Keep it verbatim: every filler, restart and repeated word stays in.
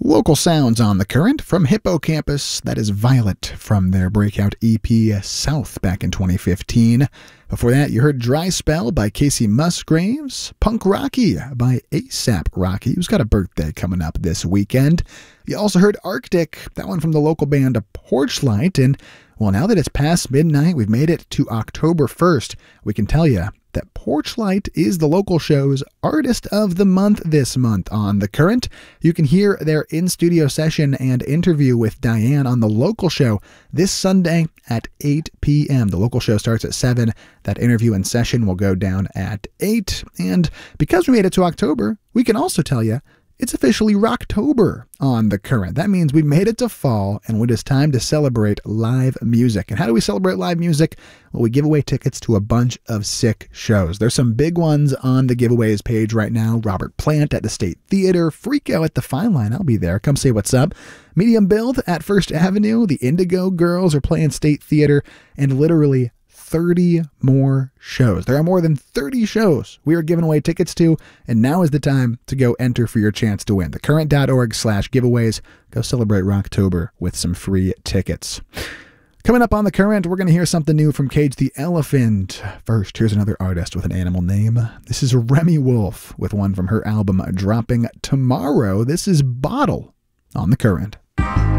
Local sounds on the current from Hippocampus, that is Violet from their breakout E P South back in twenty fifteen. Before that, you heard Dry Spell by Casey Musgraves, Punk Rocky by ASAP Rocky, who's got a birthday coming up this weekend. You also heard Arctic, that one from the local band Porchlight, and well, now that it's past midnight, we've made it to October first, we can tell you that Porchlight is the local show's Artist of the Month this month on The Current. You can hear their in-studio session and interview with Diane on the local show this Sunday at eight p.m. The local show starts at seven. That interview and session will go down at eight. And because we made it to October, we can also tell you it's officially Rocktober on The Current. That means we made it to fall, and it is time to celebrate live music. And how do we celebrate live music? Well, we give away tickets to a bunch of sick shows. There's some big ones on the giveaways page right now. Robert Plant at the State Theater, Freako at the Fine Line. I'll be there. Come say what's up. Medium Build at First Avenue. The Indigo Girls are playing State Theater, and literally thirty more shows. There are more than thirty shows we are giving away tickets to, and now is the time to go enter for your chance to win. thecurrent.org slash giveaways. Go celebrate Rocktober with some free tickets. Coming up on The Current, we're going to hear something new from Cage the Elephant. First, here's another artist with an animal name. This is Remy Wolf with one from her album dropping tomorrow. This is Bottle on The Current.